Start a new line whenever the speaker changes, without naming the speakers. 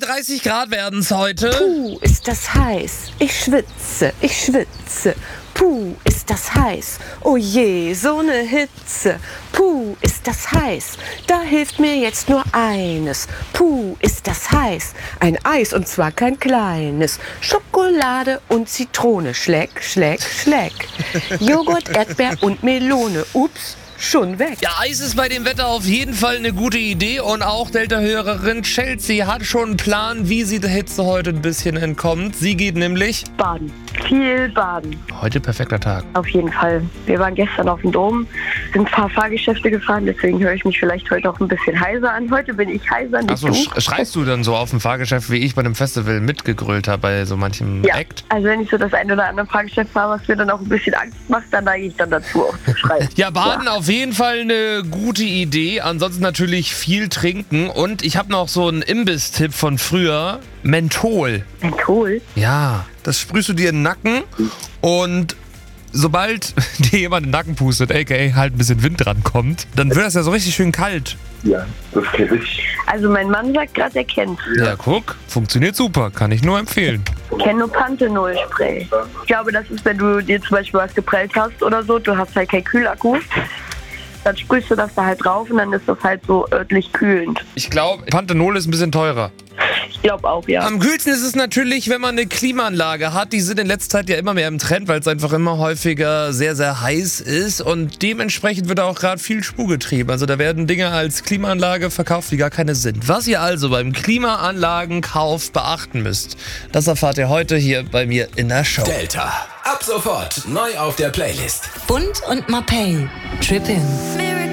30 Grad werden es heute.
Puh, ist das heiß. Ich schwitze, ich schwitze. Puh, ist das heiß. Oh je, so ne Hitze. Puh, ist das heiß. Da hilft mir jetzt nur eines. Puh, ist das heiß. Ein Eis und zwar kein kleines. Schokolade und Zitrone. Schleck, schleck, schleck. Joghurt, Erdbeer und Melone. Ups. Schon weg.
Ja, Eis ist bei dem Wetter auf jeden Fall eine gute Idee und auch Delta-Hörerin Chelsea hat schon einen Plan, wie sie der Hitze heute ein bisschen entkommt. Sie geht nämlich
Baden. Viel baden.
heute perfekter Tag.
Auf jeden Fall. Wir waren gestern auf dem Dom, sind ein paar Fahrgeschäfte gefahren, deswegen höre ich mich vielleicht heute auch ein bisschen heiser an. Heute bin ich heiser, nicht
Achso,
du.
schreist du dann so auf dem Fahrgeschäft, wie ich bei einem Festival mitgegrölt habe, bei so manchem
Ja,
Act?
also wenn ich so das ein oder andere Fahrgeschäft fahre, was mir dann auch ein bisschen Angst macht, dann neige ich dann dazu auch zu schreien.
Ja, baden auf jeden Fall eine gute Idee. Ansonsten natürlich viel trinken. Und ich habe noch so einen Imbiss-Tipp von früher. Menthol.
Menthol?
Ja, das sprühst du dir in den Nacken und sobald dir jemand in den Nacken pustet, aka halt ein bisschen Wind dran kommt, dann wird das ja so richtig schön kalt.
Ja, das kenne ich.
Also mein Mann sagt gerade, er kennt.
Ja, guck, funktioniert super, kann ich nur empfehlen.
Ich kenne nur Panthenol-Spray. Ich glaube, das ist, wenn du dir zum Beispiel was geprellt hast oder so, du hast halt keinen Kühlakku, dann sprühst du das da halt drauf und dann ist das halt so örtlich kühlend.
Ich glaube, Panthenol ist ein bisschen teurer.
Ich glaube auch, ja.
Am kühlsten ist es natürlich, wenn man eine Klimaanlage hat. Die sind in letzter Zeit ja immer mehr im Trend, weil es einfach immer häufiger sehr, sehr heiß ist. Und dementsprechend wird auch gerade viel Spuk getrieben. Also da werden Dinge als Klimaanlage verkauft, die gar keine sind. Was ihr also beim Klimaanlagenkauf beachten müsst, das erfahrt ihr heute hier bei mir in der Show.
Delta. Ab sofort neu auf der Playlist.
Bund und Mapei. Trippin'.